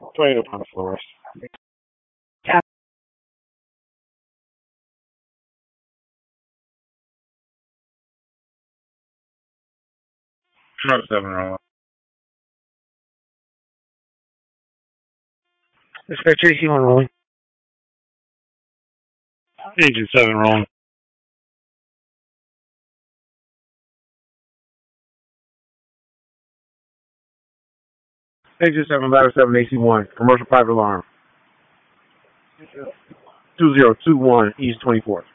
Tornado upon the floor. Truck 7 rolling. Dispatch AC1 rolling. Agent 7 rolling. Agent 7, ladder 7, AC1. Commercial private alarm. 2021 East 24th.